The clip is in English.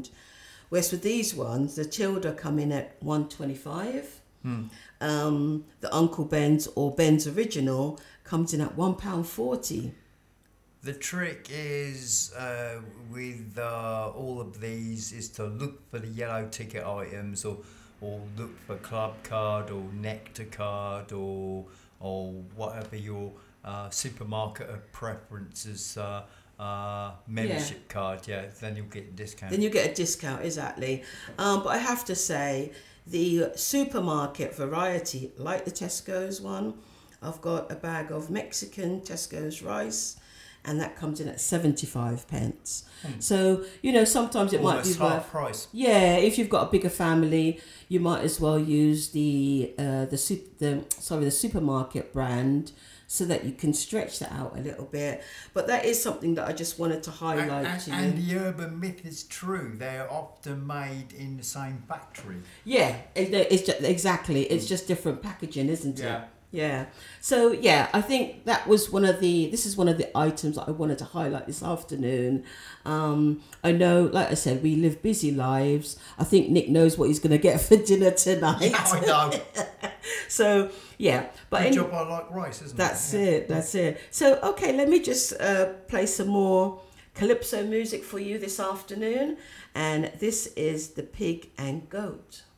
£1. Whereas with these ones, the chilled are coming at £1.25. The Uncle Ben's or Ben's Original comes in at £1.40. The trick is with all of these is to look for the yellow ticket items, or look for club card or nectar card or whatever your supermarket of preferences membership card. Yeah, then you'll get a discount. Then you get a discount, exactly. But I have to say, the supermarket variety, like the Tesco's one, I've got a bag of Mexican Tesco's rice, and that comes in at 75 pence. So, sometimes it might be worth price. Yeah, if you've got a bigger family, you might as well use the supermarket brand, so that you can stretch that out a little bit. But that is something that I just wanted to highlight to you. And the urban myth is true. They're often made in the same factory. Yeah, it's just, exactly. It's just different packaging, isn't it? Yeah. Yeah. So, I think this is one of the items that I wanted to highlight this afternoon. I know, like I said, we live busy lives. I think Nick knows what he's going to get for dinner tonight. Yeah, I know. So, but Good job I like rice, isn't it? That's it. So, okay, let me just play some more Calypso music for you this afternoon. And this is The Pig and Goat.